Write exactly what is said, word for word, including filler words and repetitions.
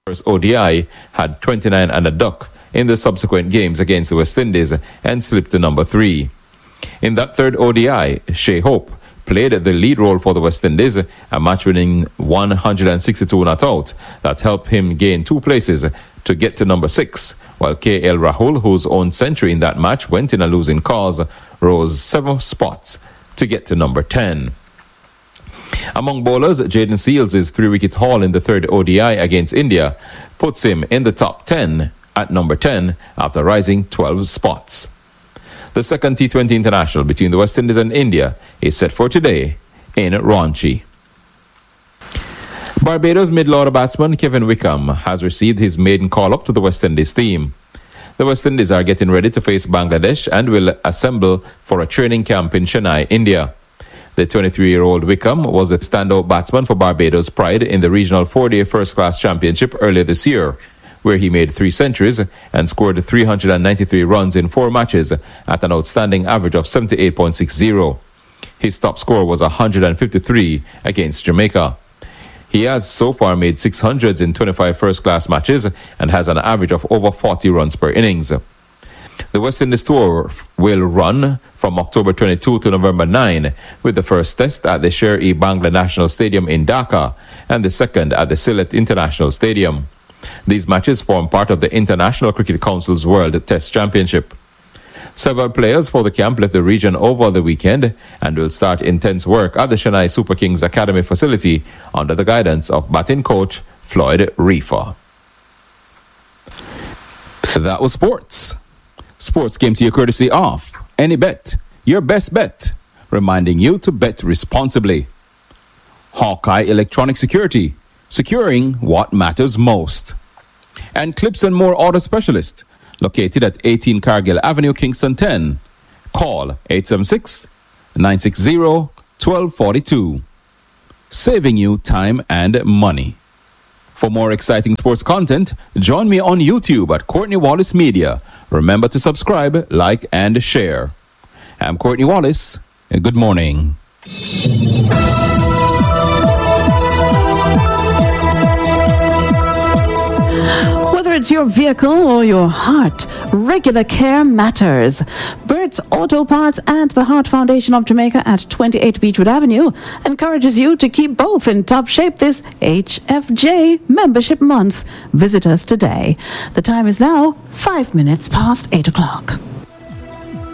first O D I had twenty-nine and a duck in the subsequent games against the West Indies and slipped to number three. In that third O D I, Shea Hope played the lead role for the West Indies, a match-winning one hundred sixty-two not out that helped him gain two places to get to number six, while K L Rahul, whose own century in that match went in a losing cause, rose seven spots to get to number ten. Among bowlers, Jaden Seals' three-wicket haul in the third O D I against India puts him in the top ten at number ten after rising twelve spots. The second T twenty international between the West Indies and India is set for today in Ranchi. Barbados mid-order batsman Kevin Wickham has received his maiden call-up to the West Indies team. The West Indies are getting ready to face Bangladesh and will assemble for a training camp in Chennai, India. The twenty-three-year-old Wickham was a standout batsman for Barbados Pride in the regional four-day first-class championship earlier this year, where he made three centuries and scored three hundred ninety-three runs in four matches at an outstanding average of seventy-eight point six zero. His top score was one hundred fifty-three against Jamaica. He has so far made six hundreds in twenty-five first-class matches and has an average of over forty runs per innings. The West Indies tour will run from October twenty-second to November ninth, with the first test at the Sher-e-Bangla National Stadium in Dhaka and the second at the Sylhet International Stadium. These matches form part of the International Cricket Council's World Test Championship. Several players for the camp left the region over the weekend and will start intense work at the Chennai Super Kings Academy facility under the guidance of batting coach Floyd Reefer. That was sports. Sports came to you courtesy of AnyBet, your best bet, reminding you to bet responsibly. Hawkeye Electronic Security, securing what matters most. And Clips and More Auto Specialist, located at eighteen Cargill Avenue, Kingston ten. Call eight seven six, nine six zero, one two four two. Saving you time and money. For more exciting sports content, join me on YouTube at Courtney Wallace Media. Remember to subscribe, like, and share. I'm Courtney Wallace, and good morning. Whether it's your vehicle or your heart, regular care matters. Burt's Auto Parts and the Heart Foundation of Jamaica at twenty-eight Beechwood Avenue encourages you to keep both in top shape this H F J membership month. Visit us today. The time is now five minutes past eight o'clock.